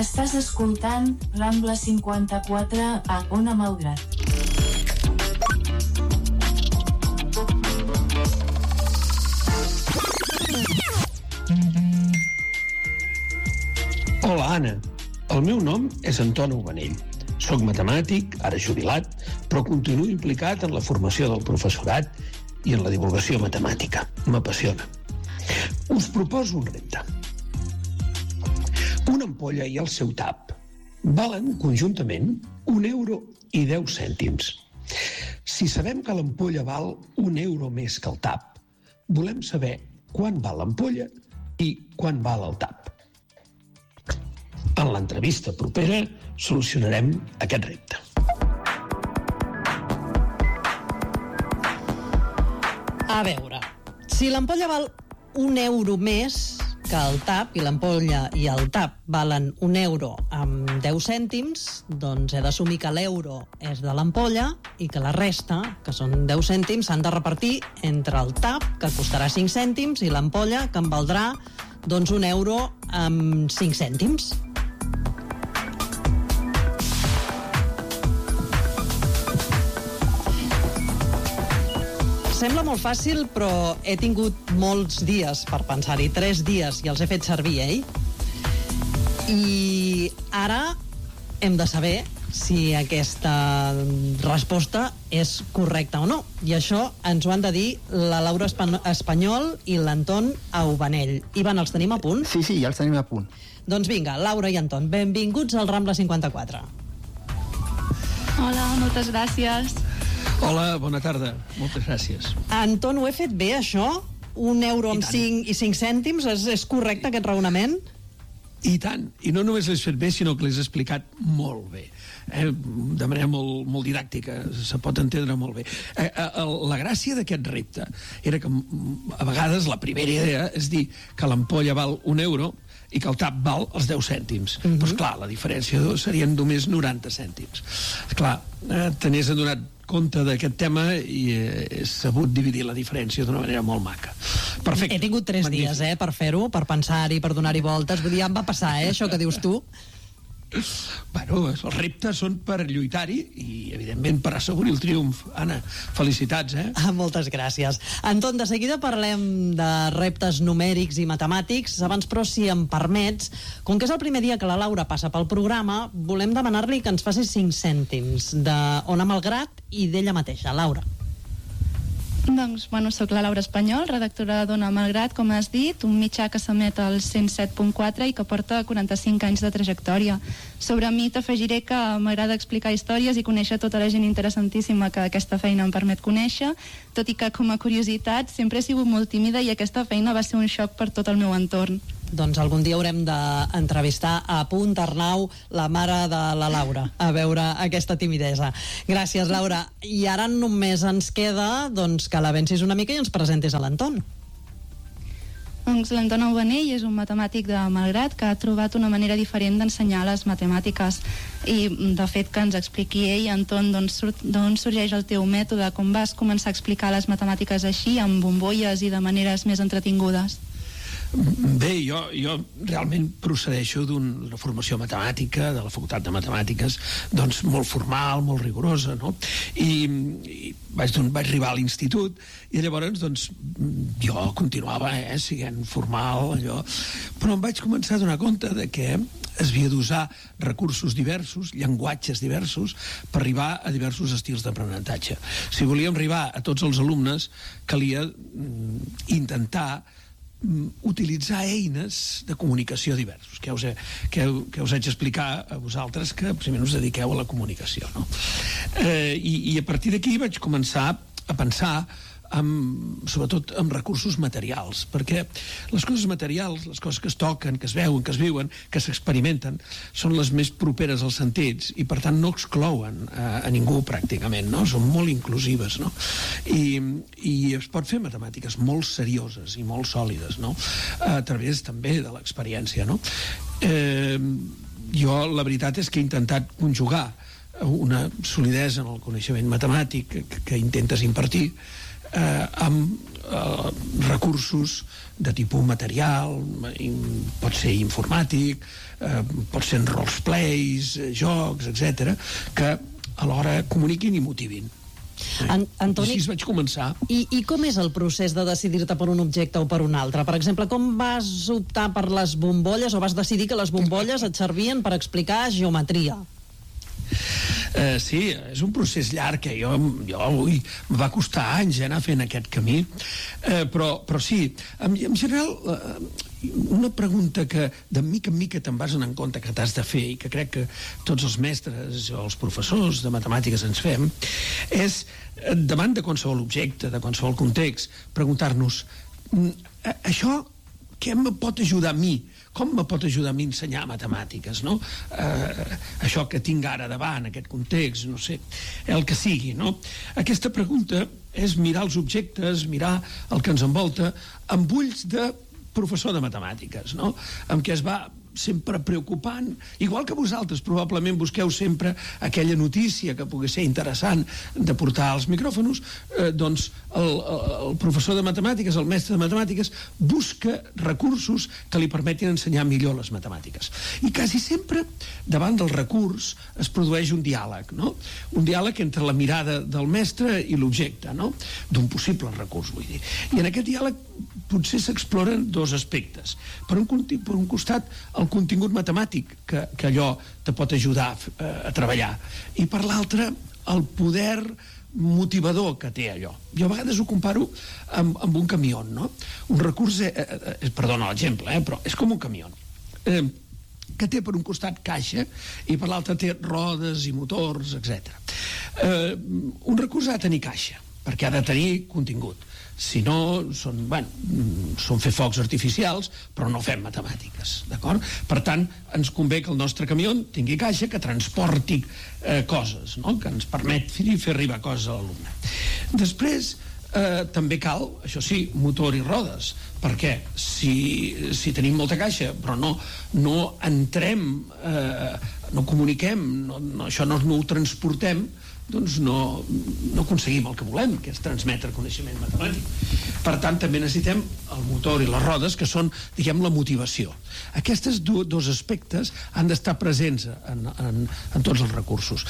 Estàs escoltant Rambla 54 a Ona Malgrat. Hola, Anna. El meu nom és Anton Aubanell. Soc matemàtic, ara jubilat, però continuo implicat en la formació del professorat i en la divulgació matemàtica. M'apassiona. Us proposo un repte. Una ampolla i el seu tap valen conjuntament €1,10. Si sabem que l'ampolla val €1 més que el tap, volem saber quan val l'ampolla i quan val el tap. En l'entrevista propera solucionarem aquest repte. A veure, si l'ampolla val €1 més que el tap, i l'ampolla i el tap valen €1 amb 10 cèntims, doncs he d'assumir que l'euro és de l'ampolla i que la resta, que són 10 cèntims, s'han de repartir entre el tap, que costarà 5 cèntims, i l'ampolla, que em valdrà doncs €1 amb 5 cèntims. Sembla molt fàcil, però he tingut molts dies per pensar-hi, 3 dies, i els he fet servir, I ara hem de saber si aquesta resposta és correcta o no. I això ens ho han de dir la Laura Espanyol i l'Anton Aubanell. Ivan, els tenim a punt? Sí, ja els tenim a punt. Doncs vinga, Laura i Anton, benvinguts al Rambla 54. Hola, moltes gràcies. Hola, bona tarda. Moltes gràcies. Anton, ho he fet bé, això? €1 amb 5 i 5 cèntims? És correcte aquest raonament? I tant. I no només l'has fet bé, sinó que l'has explicat molt bé. De manera molt didàctica, se pot entendre molt bé. La gràcia d'aquest repte era que a vegades la primera idea és dir que l'ampolla val €1 i que el tap val els 10 cèntims. Doncs clar, la diferència serien només 90 cèntims. Clar, te n'has adonat compte d'aquest tema i he sabut dividir la diferència d'una manera molt maca. Perfecte. He tingut 3 dies, per fer-ho, per pensar-hi, per donar-hi voltes. Vull dir, em va passar, això que dius tu. Bueno, els reptes són per lluitar-hi i, evidentment, per assegurir el triomf. Anna, felicitats, Moltes gràcies. Anton, de seguida parlem de reptes numèrics i matemàtics. Abans, però, si em permets, com que és el primer dia que la Laura passa pel programa, volem demanar-li que ens faci 5 cèntims d'Ona Malgrat i d'ella mateixa. Laura. Doncs, soc la Laura Espanyol, redactora d'Ona Malgrat, com has dit, un mitjà que s'emet al 107.4 i que porta 45 anys de trajectòria. Sobre mi t'afegiré que m'agrada explicar històries i conèixer tota la gent interessantíssima que aquesta feina em permet conèixer, tot i que, com a curiositat, sempre he sigut molt tímida i aquesta feina va ser un xoc per tot el meu entorn. Doncs algun dia haurem d'entrevistar a Punt Arnau, la mare de la Laura, a veure aquesta timidesa. Gràcies, Laura. I ara només ens queda que l'avencis una mica i ens presentis a l'Anton. Doncs l'Anton Aubanell és un matemàtic de Malgrat que ha trobat una manera diferent d'ensenyar les matemàtiques i, de fet, que ens expliqui ell, Anton, d'on sorgeix el teu mètode, com vas començar a explicar les matemàtiques així, amb bombolles i de maneres més entretingudes. Bé, jo realment procedeixo d'una formació matemàtica, de la Facultat de Matemàtiques, doncs molt formal, molt rigorosa, no? I vaig arribar a l'institut i llavors, doncs, jo continuava, siguent formal, allò, però em vaig començar a donar compte de que es havia d'usar recursos diversos, llenguatges diversos, per arribar a diversos estils d'aprenentatge. Si volíem arribar a tots els alumnes, calia intentar utilitzar eines de comunicació diversos, que us haig d'explicar a vosaltres que precisament us dediqueu a la comunicació, no? I a partir d'aquí vaig començar a pensar sobretot amb recursos materials, perquè les coses materials, les coses que es toquen, que es veuen, que es viuen, que s'experimenten, són les més properes als sentits i per tant no exclouen a ningú pràcticament, no? Són molt inclusives, no? I es pot fer matemàtiques molt serioses i molt sòlides, no? A través també de l'experiència, no? Jo la veritat és que he intentat conjugar una solidesa en el coneixement matemàtic que intentes impartir amb recursos de tipus material, pot ser informàtic, pot ser en roleplays, jocs, etc., que alhora comuniquin i motivin. Antoni, així vaig començar. I com és el procés de decidir-te per un objecte o per un altre? Per exemple, com vas optar per les bombolles o vas decidir que les bombolles et servien per explicar geometria? Sí, és un procés llarg que em va costar anys anar fent aquest camí, però sí, en general una pregunta que de mica en mica te'n vas en compte que t'has de fer i que crec que tots els mestres o els professors de matemàtiques ens fem és, davant de qualsevol objecte, de qualsevol context, preguntar-nos això què em pot ajudar a mi? Com me pot ajudar a mi a ensenyar matemàtiques, no? Això que tinc ara davant, aquest context, no sé, el que sigui, no? Aquesta pregunta és mirar els objectes, mirar el que ens envolta, amb ulls de professor de matemàtiques, no? Amb què es va sempre preocupant, igual que vosaltres probablement busqueu sempre aquella notícia que pugui ser interessant de portar als micròfons, doncs el professor de matemàtiques, el mestre de matemàtiques, busca recursos que li permetin ensenyar millor les matemàtiques. I quasi sempre, davant del recurs, es produeix un diàleg, no? Un diàleg entre la mirada del mestre i l'objecte, no? D'un possible recurs, vull dir. I en aquest diàleg potser s'exploren dos aspectes. Per un costat, el contingut matemàtic que allò te pot ajudar a treballar, i per l'altre, el poder motivador que té allò. Jo a vegades ho comparo amb un camió, no? Un recurs, perdona l'exemple, però és com un camió que té per un costat caixa i per l'altre té rodes i motors, etc. Un recurs ha de tenir caixa, perquè ha de tenir contingut. Si no, són fer focs artificials, però no fem matemàtiques, d'acord? Per tant, ens convé que el nostre camió tingui caixa, que transporti coses, no? Que ens permet fer arribar coses a l'alumne. Després, també cal, això sí, motor i rodes, perquè si tenim molta caixa però no entrem, no comuniquem, això no ho transportem, doncs no aconseguim el que volem, que és transmetre coneixement matemàtic. Per tant, també necessitem el motor i les rodes, que són, diguem, la motivació. Aquests dos aspectes han d'estar presents en tots els recursos.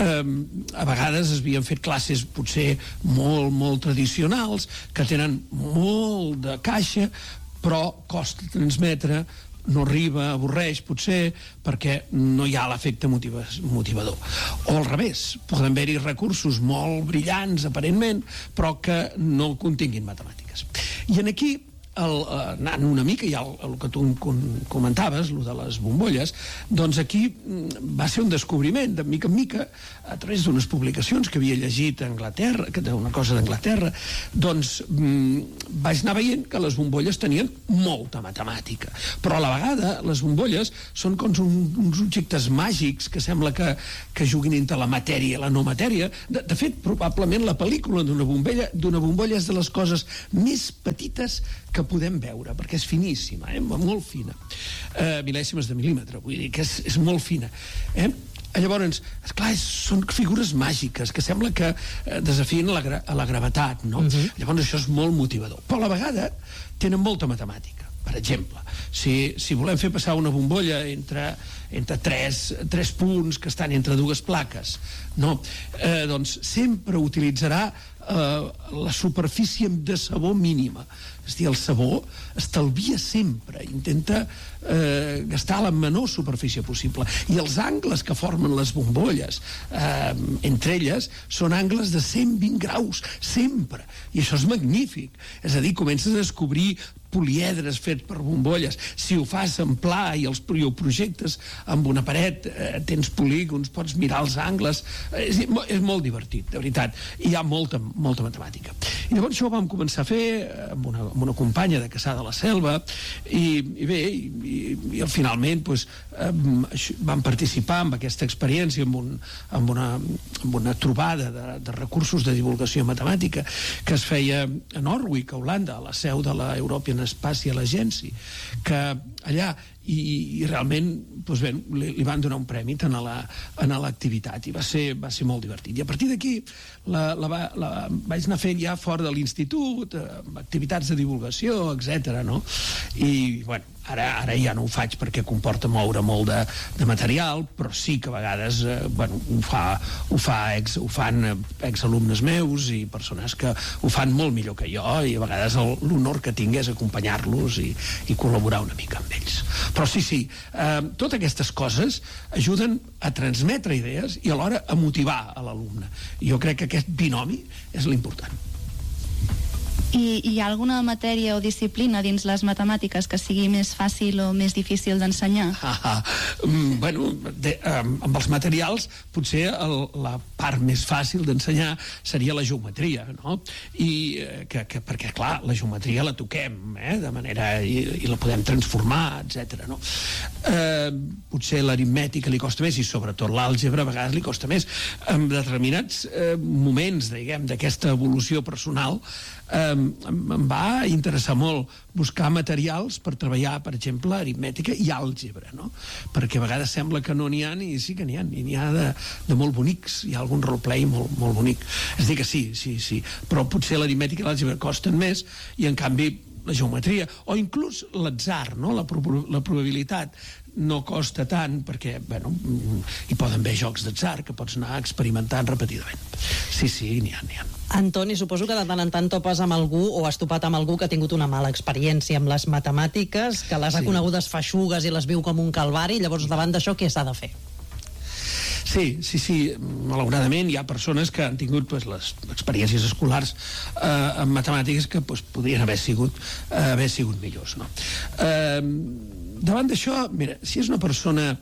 A vegades es havien fet classes potser molt tradicionals, que tenen molt de caixa, però costa transmetre, no arriba, avorreix potser perquè no hi ha l'efecte motivador. O al revés, poden haver-hi recursos molt brillants aparentment, però que no continguin matemàtiques. I aquí, anant una mica ja el que tu comentaves, el de les bombolles, doncs aquí va ser un descobriment de mica en mica, a través d'unes publicacions que havia llegit a Anglaterra, una cosa d'Anglaterra, doncs vaig anar veient que les bombolles tenien molta matemàtica, però a la vegada les bombolles són com uns objectes màgics que sembla que juguin entre la matèria i la no matèria. De fet, probablement la pel·lícula d'una bombolla és de les coses més petites que podem veure, perquè és finíssima, molt fina, mil·lèsimes de mil·límetre, vull dir que és molt fina. Llavors, esclar, són figures màgiques que sembla que desafien a la gravetat, no? Llavors això és molt motivador, però a la vegada tenen molta matemàtica. Per exemple, si volem fer passar una bombolla entre tres punts que estan entre dues plaques, no? Doncs sempre utilitzarà la superfície de sabó mínima. És a dir, el sabó estalvia sempre, intenta gastar la menor superfície possible. I els angles que formen les bombolles, entre elles, són angles de 120 graus, sempre. I això és magnífic. És a dir, comences a descobrir polièdres fets per bombolles. Si ho fas en pla i ho projectes amb una paret, tens polígons, pots mirar els angles, és molt divertit, de veritat. I hi ha molta matemàtica. I llavors això ho vam començar a fer amb una companya de Cassà de la Selva i bé, i finalment vam participar en aquesta experiència amb una trobada de recursos de divulgació matemàtica que es feia a Norwich, a Holanda, a la seu de la European Spatial Agency, que allà i realment doncs bé, li van donar un premi tant a l'activitat i va ser molt divertit. I a partir d'aquí vaig anar fent ja fora de l'institut, activitats de divulgació, etc. No? I bueno, ara ja no ho faig perquè comporta moure molt de material, però sí que a vegades ho fan exalumnes meus i persones que ho fan molt millor que jo, i a vegades l'honor que tinc és acompanyar-los i col·laborar una mica amb ells. Però sí, totes aquestes coses ajuden a transmetre idees i alhora a motivar a l'alumne. Jo crec que aquest binomi és l'important. I hi ha alguna matèria o disciplina dins les matemàtiques que sigui més fàcil o més difícil d'ensenyar? Bueno, amb els materials potser la part més fàcil d'ensenyar seria la geometria, no? Perquè, clar, la geometria la toquem, de manera... i la podem transformar, etc. No? Potser l'aritmètica li costa més, i sobretot l'àlgebra a vegades li costa més. En determinats moments, diguem, d'aquesta evolució personal, em va interessar molt buscar materials per treballar, per exemple, aritmètica i àlgebra, no? Perquè a vegades sembla que no n'hi ha, i sí que n'hi ha de molt bonics, hi ha algun roleplay molt bonic. És a dir que sí, però potser l'aritmètica i l'àlgebra costen més, i en canvi la geometria, o inclús l'atzar, no? La probabilitat no costa tant, perquè, bueno, hi poden haver jocs d'atzar que pots anar experimentant repetidament. Sí, n'hi ha. Antoni, suposo que de tant en tant topes amb algú o has topat amb algú que ha tingut una mala experiència amb les matemàtiques, que les ha conegudes feixugues i les viu com un calvari, llavors davant d'això què s'ha de fer? Sí, malauradament hi ha persones que han tingut les experiències escolars en matemàtiques que podrien haver sigut millors, no? Davant d'això, mira, si és una persona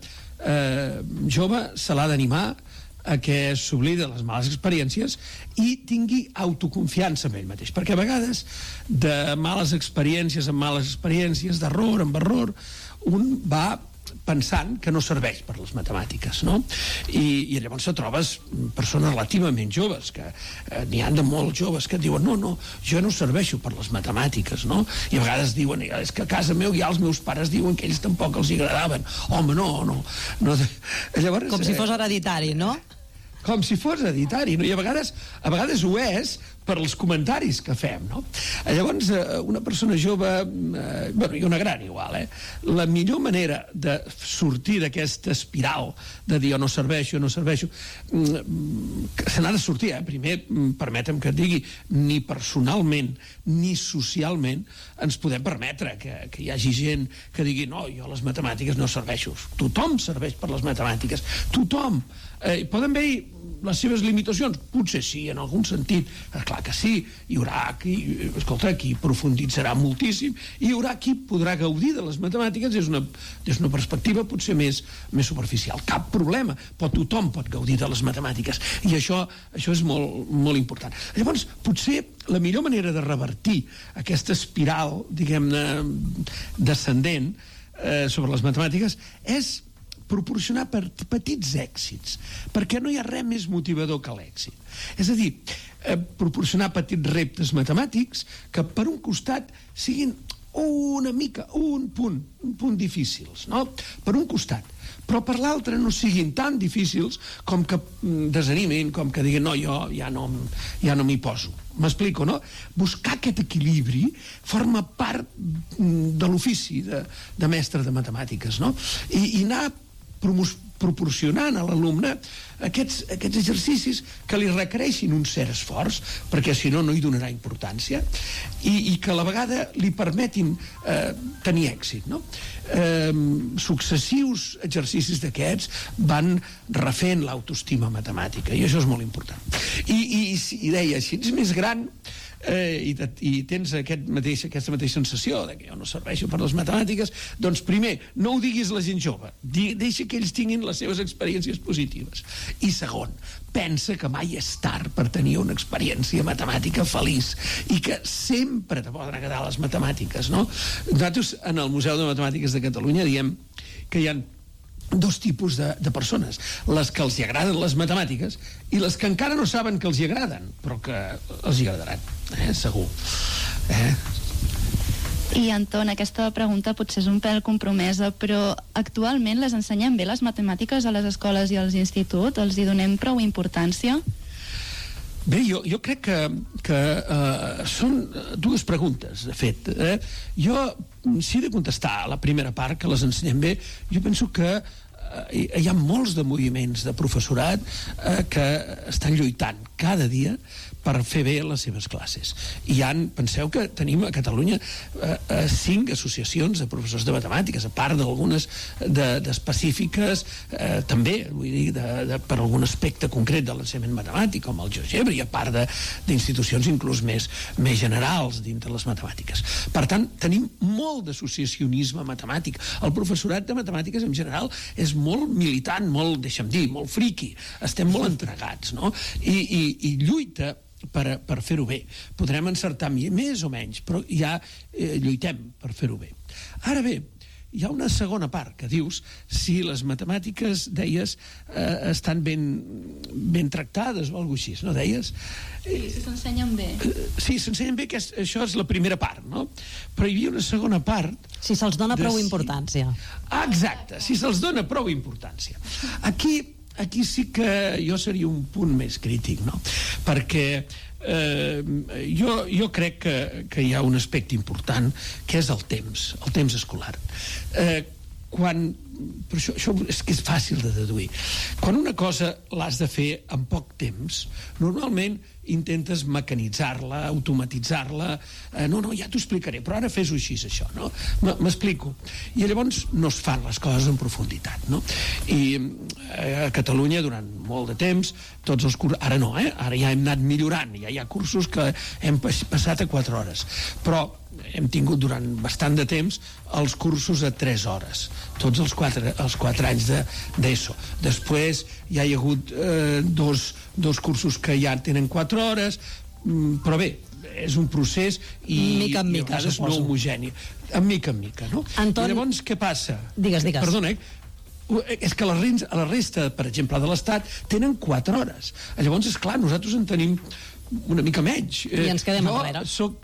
jove, se l'ha d'animar a que s'oblidi de les males experiències i tingui autoconfiança en ell mateix, perquè a vegades de males experiències en males experiències, d'error en error, un va pensant que no serveix per les matemàtiques, no? I llavors trobes persones relativament joves, que n'hi ha de molt joves que et diuen no, jo no serveixo per les matemàtiques, no? I a vegades diuen, és que a casa meu ja els meus pares diuen que ells tampoc els agradaven. Home, no. Llavors, com si fos hereditari, no? Com si fos hereditari, no? I a vegades ho és per als comentaris que fem, no? Llavors, una persona jove, i una gran igual, la millor manera de sortir d'aquesta espiral de dir jo no serveixo, se n'ha de sortir, Primer, permetem que et digui, ni personalment ni socialment ens podem permetre que hi hagi gent que digui no, jo a les matemàtiques no serveixo. Tothom serveix per les matemàtiques, tothom. Poden haver-hi les seves limitacions? Potser sí, en algun sentit. Clar que sí, hi haurà qui profunditzarà moltíssim, i hi haurà qui podrà gaudir de les matemàtiques des d'una perspectiva potser més superficial. Cap problema, però tothom pot gaudir de les matemàtiques, i això és molt important. Llavors, potser la millor manera de revertir aquesta espiral, diguem-ne, descendent sobre les matemàtiques és proporcionar petits èxits, perquè no hi ha res més motivador que l'èxit. És a dir, proporcionar petits reptes matemàtics que per un costat siguin una mica, un punt difícils, no? Per un costat. Però per l'altre no siguin tan difícils com que desanimin, com que diguin no, jo ja no m'hi poso. M'explico, no? Buscar aquest equilibri forma part de l'ofici de mestre de matemàtiques, no? I anar proporcionant a l'alumne aquests exercicis que li requereixin un cert esforç, perquè si no hi donarà importància, i que a la vegada li permetin tenir èxit, no? Successius exercicis d'aquests van refent l'autoestima matemàtica, i això és molt important. I deia, si ets més gran i tens aquesta mateixa sensació de que jo no serveixo per les matemàtiques, doncs primer, no ho diguis a la gent jove, deixa que ells tinguin les seves experiències positives. I segon, pensa que mai és tard per tenir una experiència matemàtica feliç i que sempre te poden agradar les matemàtiques, no? Nosaltres, en el Museu de Matemàtiques de Catalunya, diem que hi ha dos tipus de persones, les que els hi agraden les matemàtiques i les que encara no saben que els hi agraden, però que els hi agradaran, segur. I, Anton, aquesta pregunta potser és un pèl compromesa, però actualment les ensenyem bé les matemàtiques a les escoles i als instituts? Els hi donem prou importància? Bé, jo crec que són dues preguntes, de fet. Jo, si he de contestar a la primera part, que les ensenyem bé, jo penso que hi ha molts de moviments de professorat que estan lluitant cada dia per fer bé les seves classes. Penseu que tenim a Catalunya 5 associacions de professors de matemàtiques, a part d'algunes d'específiques també, vull dir, per algun aspecte concret de l'ensenyament matemàtic, com el GeoGebra, i a part d'institucions inclús més generals dintre les matemàtiques. Per tant, tenim molt d'associacionisme matemàtic. El professorat de matemàtiques en general és molt militant, molt, deixa'm dir, molt friqui. Estem molt entregats, no? I lluita per fer-ho bé. Podrem encertar més o menys, però ja lluitem per fer-ho bé. Ara bé, hi ha una segona part que dius si les matemàtiques, deies, estan ben tractades o alguna cosa així, no deies? Si s'ensenyen bé. Sí, s'ensenyen bé, que això és la primera part, no? Però hi havia una segona part... Si se'ls dona prou importància. Exacte, si se'ls dona prou importància. Aquí sí que jo seria un punt més crític, no? Perquè jo crec que hi ha un aspecte important, que és el temps escolar. Però això és que és fàcil de deduir. Quan una cosa l'has de fer en poc temps, normalment intentes mecanitzar-la, automatitzar-la. No, ja t'ho explicaré, però ara fes-ho així, això, no? M'explico. I llavors no es fan les coses en profunditat, no? I a Catalunya, durant molt de temps, tots els cursos... Ara no, ara ja hem anat millorant, ja hi ha cursos que hem passat a 4 hores. Però hem tingut durant bastant de temps els cursos a 3 hores, tots els 4 anys d'ESO. Després ja hi ha hagut dos cursos que ja tenen 4 hores, però bé, és un procés i mica en mica, a vegades no homogeni. En mica, no? Anton... I llavors què passa? Digues. Perdona, és que a la resta, per exemple, de l'Estat, tenen 4 hores. Llavors, esclar, nosaltres en tenim una mica menys. I ens quedem enrere.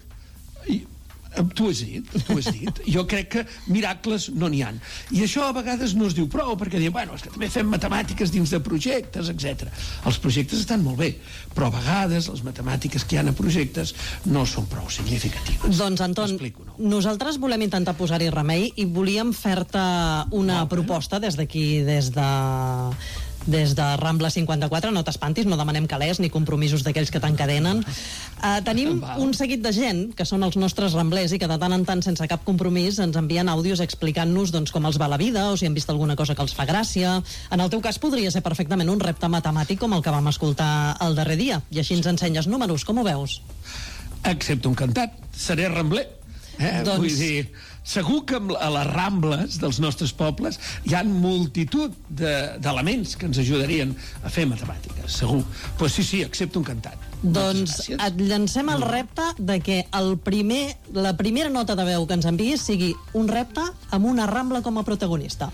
Tu has dit. Jo crec que miracles no n'hi ha. I això a vegades no es diu prou, perquè diuen, bueno, és que també fem matemàtiques dins de projectes, etc. Els projectes estan molt bé, però a vegades les matemàtiques que hi ha a projectes no són prou significatives. Doncs, Anton, nosaltres volem intentar posar-hi remei i volíem fer-te una proposta des d'aquí, des de Rambla 54, no t'espantis, no demanem calés ni compromisos d'aquells que t'encadenen. Tenim un seguit de gent, que són els nostres ramblers, i que de tant en tant, sense cap compromís, ens envien àudios explicant-nos com els va la vida, o si han vist alguna cosa que els fa gràcia. En el teu cas podria ser perfectament un repte matemàtic com el que vam escoltar el darrer dia, i així ens ensenyes números. Com ho veus? Accepto encantat. Seré rambler. Vull dir, segur que a les rambles dels nostres pobles hi ha multitud d'elements que ens ajudarien a fer matemàtiques, segur. Però sí, accepto encantat. Doncs et llancem el repte de que la primera nota de veu que ens enviïs sigui un repte amb una rambla com a protagonista.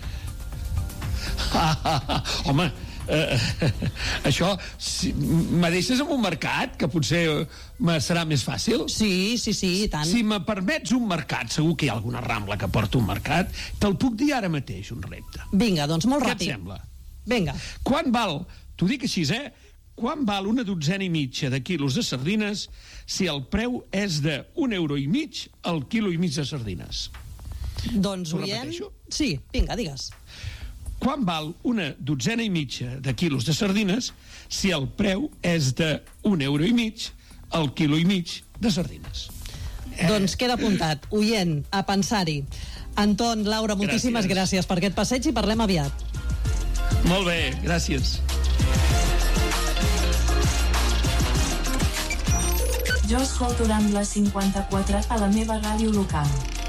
Home, això me deixes en un mercat que potser me serà més fàcil? Sí, i tant. Si me permets un mercat, segur que hi ha alguna rambla que porta un mercat, te'l puc dir ara mateix, un repte. Vinga, doncs molt ràpid. Què et sembla? Vinga. Quan val, t'ho dic així, quan val una dotzena i mitja de quilos de sardines si el preu és de €1,5 el quilo i mig de sardines? Doncs ho oient... repeteixo? Sí, vinga, digues. Quan val una dotzena i mitja de quilos de sardines si el preu és de €1,5 el quilo i mig de sardines? Doncs queda apuntat. Oient, a pensar-hi. Anton, Laura, moltíssimes gràcies per aquest passeig i parlem aviat. Molt bé, gràcies. Jo escolto Rambla 54 a la meva ràdio local.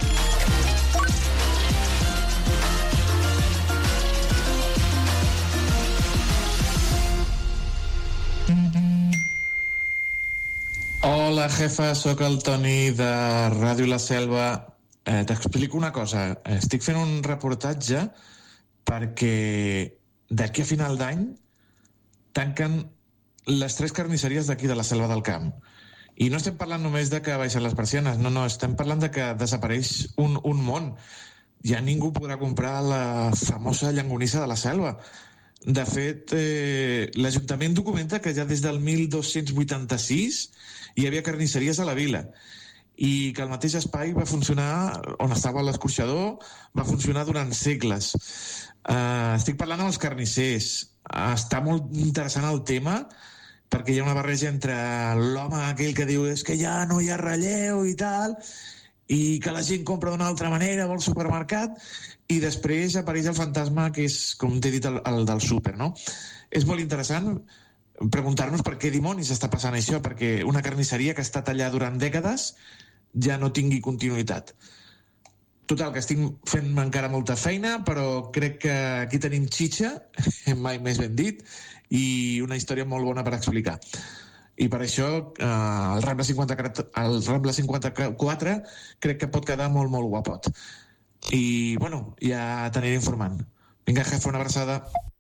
Hola, jefa, sóc el Toni de Ràdio La Selva. T'explico una cosa. Estic fent un reportatge perquè d'aquí a final d'any tanquen les 3 carnisseries d'aquí de la Selva del Camp. I no estem parlant només de que baixen les persianes, no, estem parlant de que desapareix un món. Ja ningú podrà comprar la famosa llonganissa de la Selva. De fet, l'Ajuntament documenta que ja des del 1286 hi havia carnisseries a la vila i que el mateix espai va funcionar, on estava l'escorxador, va funcionar durant segles. Estic parlant amb els carnissers. Està molt interessant el tema perquè hi ha una barreja entre l'home aquell que diu és que ja no hi ha relleu i tal, i que la gent compra d'una altra manera, vol supermercat, i després apareix el fantasma que és, com t'he dit, el del súper, no? És molt interessant preguntar-nos per què dimonis està passant això, perquè una carnisseria que ha estat allà durant dècades ja no tingui continuïtat. Total, que estic fent encara molta feina, però crec que aquí tenim xitxa, mai més ben dit, i una història molt bona per explicar. I per això el Rambla 54 crec que pot quedar molt, molt guapot. I, bueno, ja t'aniré informant. Vinga, jefe, una abraçada.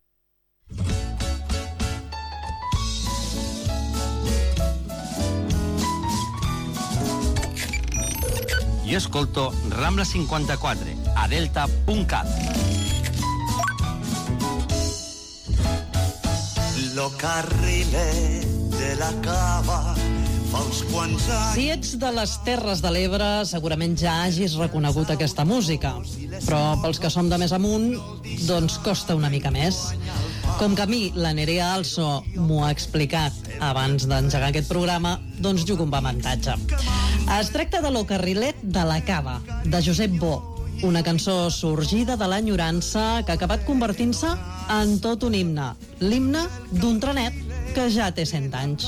Jo escolto Rambla 54 a delta.cat. Lo carrilet de la cava fa uns quants anys... Si ets de les Terres de l'Ebre, segurament ja hagis reconegut aquesta música. Però pels que som de més amunt, doncs costa una mica més. Com que a mi la Nerea Also m'ho ha explicat abans d'engegar aquest programa, doncs jugo amb avantatge. Es tracta de Lo carrilet de la cava, de Josep Bo, una cançó sorgida de l'enyorança que ha acabat convertint-se en tot un himne. L'himne d'un trenet que ja té 100 anys.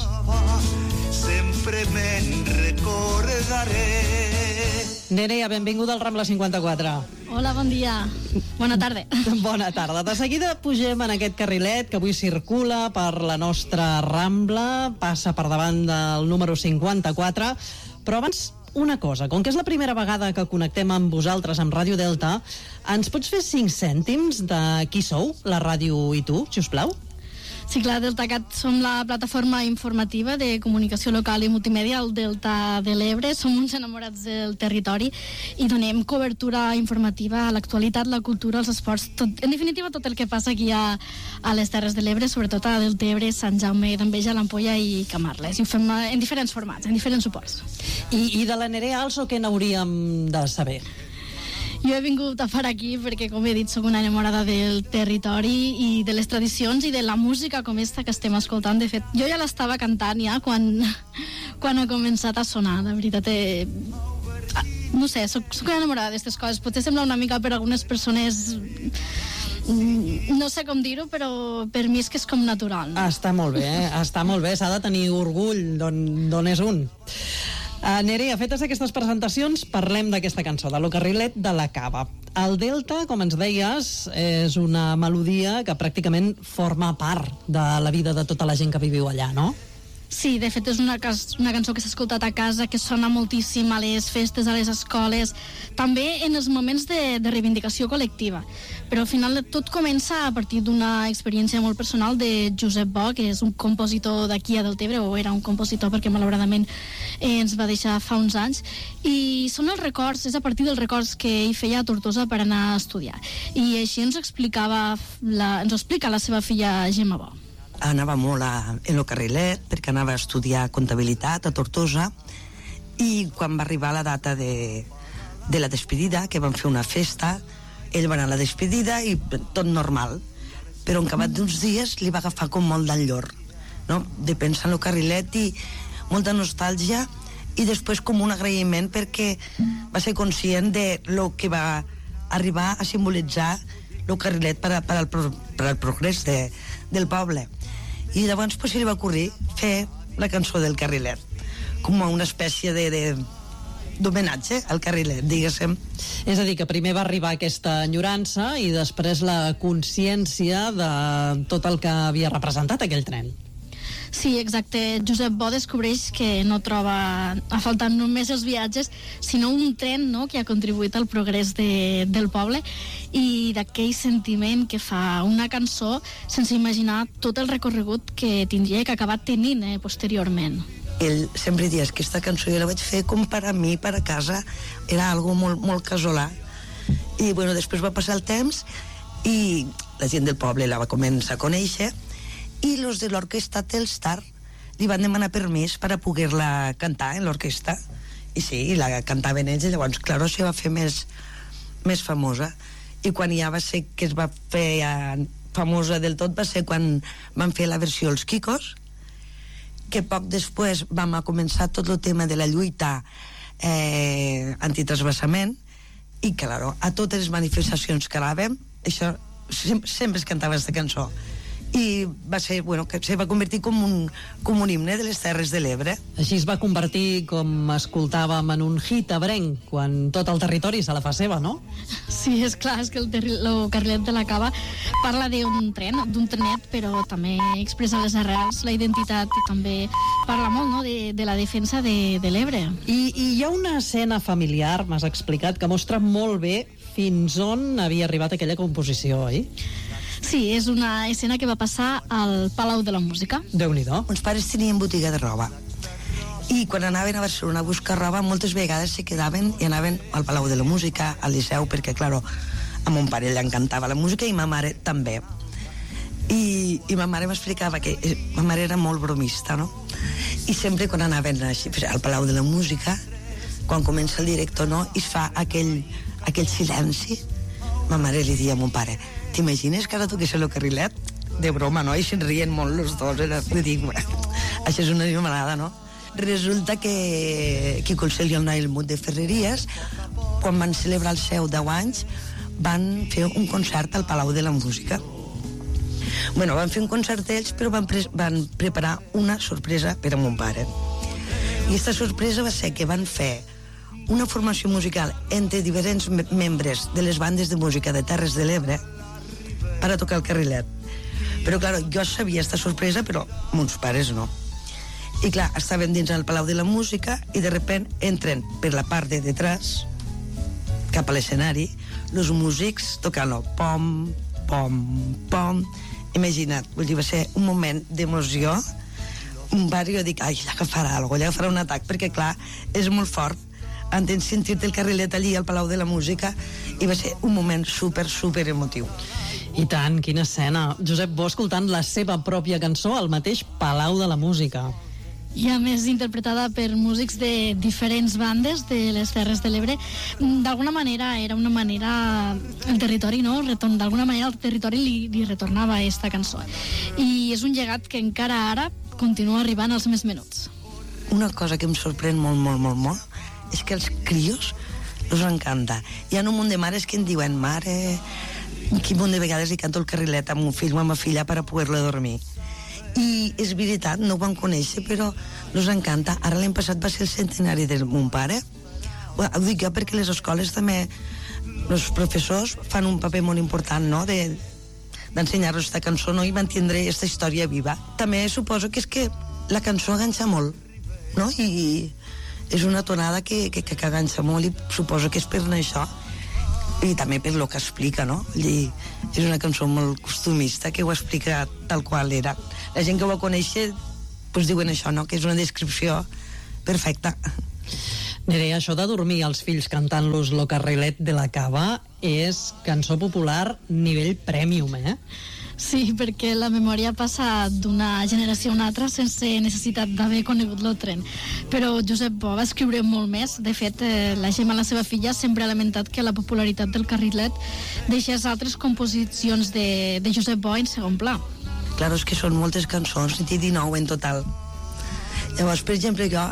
Sempre me'n recordaré. Nerea, benvinguda al Rambla 54. Hola, bon dia. Bona tarda. Bona tarda. De seguida pugem en aquest carrilet que avui circula per la nostra Rambla, passa per davant del número 54, però abans una cosa, com que és la primera vegada que connectem amb vosaltres amb Ràdio Delta, ens pots fer 5 cèntims de qui sou, la ràdio i tu, si us plau? Sí, clar, DeltaCat som la plataforma informativa de comunicació local i multimèdia al Delta de l'Ebre. Som uns enamorats del territori i donem cobertura informativa a l'actualitat, la cultura, els esports, en definitiva tot el que passa aquí a les Terres de l'Ebre, sobretot a Delta Ebre, Sant Jaume d'Enveja, l'Ampolla i Camarles. I ho fem en diferents formats, en diferents suports. I de la Nerea Also què n'hauríem de saber? Jo he vingut a far aquí perquè, com he dit, soc una enamorada del territori i de les tradicions i de la música com esta que estem escoltant. De fet, jo ja l'estava cantant ja quan ha començat a sonar. De veritat, no sé, soc enamorada d'aquestes coses. Potser sembla una mica per algunes persones... No sé com dir-ho, però per mi és que és com natural. No? Està molt bé, s'ha de tenir orgull d'on és un. Nerea, fetes aquestes presentacions, parlem d'aquesta cançó, de Lo carrilet de la cava. El Delta, com ens deies, és una melodia que pràcticament forma part de la vida de tota la gent que viviu allà, no? Sí, de fet és una cançó que s'ha escoltat a casa, que sona moltíssim a les festes, a les escoles, també en els moments de reivindicació col·lectiva. Però al final tot comença a partir d'una experiència molt personal de Josep Bo, que és un compositor d'aquí a Deltebre, o era un compositor perquè malauradament ens va deixar fa uns anys, i són els records, és a partir dels records que ell feia a Tortosa per anar a estudiar. I així ens ho explica la seva filla Gemma Bo. Anava molt en Lo carrilet perquè anava a estudiar comptabilitat a Tortosa, i quan va arribar la data de la despedida, que van fer una festa, ell va anar a la despedida i tot normal, però en acabat d'uns dies li va agafar com molt d'enllor, no? De pensar en Lo carrilet i molta nostàlgia, i després com un agraïment perquè va ser conscient de lo que va arribar a simbolitzar Lo carrilet per al progrés del poble. I llavors se li va ocorrir fer la cançó del carrilet, com una espècie d'homenatge al carrilet, diguéssim. És a dir, que primer va arribar aquesta enyorança i després la consciència de tot el que havia representat aquell tren. Sí, exacte. Josep Bo descobreix que no troba a faltar només els viatges, sinó un tren, no?, que ha contribuït al progrés del poble, i d'aquell sentiment que fa una cançó sense imaginar tot el recorregut que tindria i que ha acabat tenint posteriorment. ell sempre dies que aquesta cançó jo la vaig fer com per a mi, per a casa, era algo molt, molt casolà. I bueno, després va passar el temps i la gent del poble la va començar a conèixer i los de l'orquestra Telstar li van demanar permís per a poder-la cantar en l'orquestra i sí, la cantaven ells i llavors, clar, això va fer més famosa i quan ja va ser que es va fer famosa del tot va ser quan van fer la versió Els Quicos, que poc després vam a començar tot el tema de la lluita antitransvasament i, clar, a totes les manifestacions que anàvem, això sempre es cantava aquesta cançó i va ser, bueno, que se va convertir com un himne de les Terres de l'Ebre. Així es va convertir, com escoltàvem, en un hit ebrenc, quan tot el territori se la fa seva, no? Sí, és clar, és que el carrilet de la Cava parla d'un tren, d'un trenet, però també expressa les arrels, la identitat i també parla molt, no?, de la defensa de l'Ebre. I hi ha una escena familiar, m'has explicat, que mostra molt bé fins on havia arribat aquella composició, oi? Sí, és una escena que va passar al Palau de la Música. Déu-n'hi-do. Uns pares tenien botiga de roba i quan anaven a Barcelona a buscar roba moltes vegades se quedaven i anaven al Palau de la Música, al Liceu, perquè, clar, a mon pare li encantava la música i ma mare també. I ma mare m'explicava que ma mare era molt bromista, no? I sempre quan anaven al Palau de la Música, quan comença el director, no?, i es fa aquell silenci, ma mare li dia a mon pare: t'imagines que ara toqués el carrilet? De broma, no? I se'n rien molt els dos. Dic, això és una animalada, no? Resulta que Quico el Cel i el Noel Mut de Ferreries, quan van celebrar els seus 10 anys, van fer un concert al Palau de la Música. Bueno, van fer un concert ells, però van preparar una sorpresa per a mon pare. I aquesta sorpresa va ser que van fer una formació musical entre diferents membres de les bandes de música de Terres de l'Ebre per a tocar el carrilet. Però, clar, jo sabia aquesta sorpresa, però mons pares no. I, clar, estàvem dins del Palau de la Música i, de repent, entren per la part de detrás, cap a l'escenari, els músics tocant-lo pom, pom, pom. Imagina't, vull dir, va ser un moment d'emoció. Un bar, jo dic, ai, allà agafarà alguna cosa, allà agafarà un atac, perquè, clar, és molt fort. Entens sentir-te el carrilet allí al Palau de la Música i va ser un moment super, super emotiu. I tant, quina escena. Josep Bo escoltant la seva pròpia cançó al mateix Palau de la Música. I a més interpretada per músics de diferents bandes de les Terres de l'Ebre. D'alguna manera era una manera el territori, no? D'alguna manera el territori li retornava aquesta cançó. I és un llegat que encara ara continua arribant als més menuts. Una cosa que em sorprèn molt, molt, molt, molt és que els crios els encanta. Hi ha un munt de mares que em diuen: mare, quin munt de vegades li canto el carrilet amb un fill o amb una filla per a poder-la dormir. I és veritat, no ho van conèixer, però els encanta. Ara l'any passat va ser el centenari de mon pare. Ho dic jo perquè les escoles també, els professors fan un paper molt important, no?, d'ensenyar-los aquesta cançó, no?, i mantindre aquesta història viva. També suposo que és que la cançó enganxa molt, no?, i és una tonada que enganxa molt i suposo que és per això i també per lo que explica, no? I és una cançó molt costumista que ho explica tal qual era. La gent que ho va conèixer doncs diuen això, no?, que és una descripció perfecta. Nerea, això de dormir els fills cantant-los Lo Carrilet de la Cava és cançó popular nivell premium, eh? Sí, perquè la memòria passa d'una generació a una altra sense necessitat d'haver conegut el tren. Però Josep Bo va escriure molt més. De fet, la Gemma, la seva filla, sempre ha lamentat que la popularitat del carrilet deixés altres composicions de Josep Bo en segon pla. Clar, és que són moltes cançons, n'hi té 19 en total. Llavors, per exemple, jo,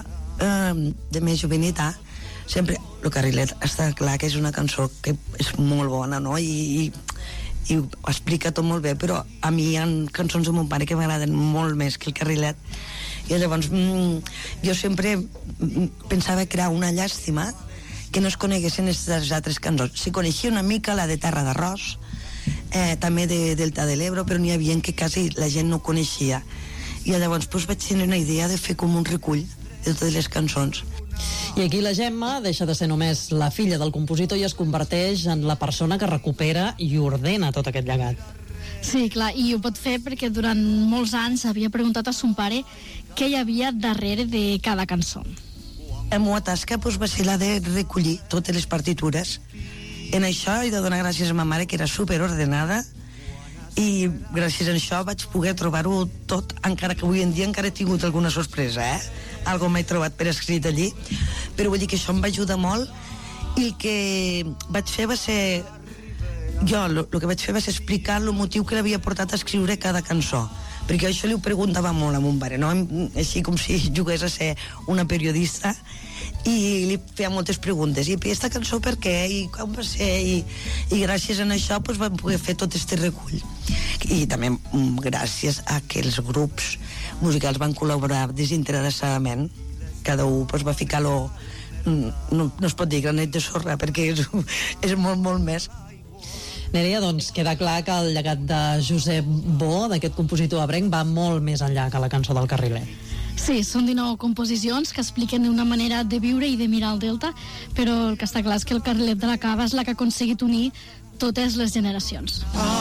de més joveneta, sempre, el carrilet està clar que és una cançó que és molt bona, no?, i ho explica tot molt bé, però a mi hi ha cançons de mon pare que m'agraden molt més que el carrilet, i llavors jo sempre pensava que era una llàstima que no es coneguessin aquestes altres cançons. Se coneixia una mica la de Terra d'Arròs, també de Delta de l'Ebre, però n'hi havia que quasi la gent no coneixia, i llavors vaig tenir una idea de fer com un recull de totes les cançons. I aquí la Gemma deixa de ser només la filla del compositor i es converteix en la persona que recupera i ordena tot aquest llegat. Sí, clar, i ho pot fer perquè durant molts anys havia preguntat a son pare què hi havia darrere de cada cançó. La meva tasca va ser la de recollir totes les partitures. En això he de donar gràcies a ma mare, que era superordenada, i gràcies a això vaig poder trobar-ho tot, encara que avui en dia encara he tingut alguna sorpresa, Algo m'he trobat per escrit allí, però vull dir que això em va ajudar molt, i el que vaig fer va ser... Jo el que vaig fer va ser explicar el motiu que l'havia portat a escriure cada cançó, perquè això li ho preguntava molt a mon pare, no? Així com si jugués a ser una periodista, i li feia moltes preguntes, i aquesta cançó per què, i com va ser, i gràcies a això vam poder fer tot este recull. I també gràcies a que els grups musicals van col·laborar desinteressadament, cada un va ficar-lo, no es pot dir granet de sorra, perquè és molt, molt més. Nerea, doncs queda clar que el llegat de Josep Bo, d'aquest compositor ebrenc, va molt més enllà que la cançó del Carrilet. Sí, són 19 composicions que expliquen una manera de viure i de mirar el Delta, però el que està clar és que el Carrilet de la Cava és la que ha aconseguit unir totes les generacions.